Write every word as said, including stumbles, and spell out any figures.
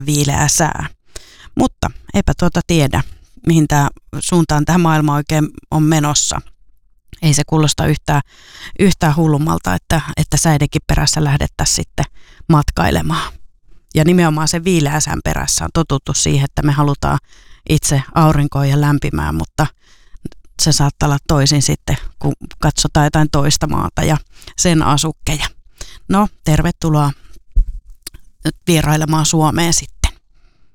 viileä sää. Mutta eipä tuota tiedä, mihin tämä suuntaan tämä maailma oikein on menossa. Ei se kuulosta yhtään, yhtään hullummalta, että, että säidenkin perässä lähdettäisiin sitten matkailemaan. Ja nimenomaan se viileä sään perässä on totuttu siihen, että me halutaan itse aurinkoon ja lämpimään, mutta se saattaa olla toisin sitten, kun katsotaan jotain toista maata ja sen asukkeja. No, tervetuloa vierailemaan Suomeen sitten.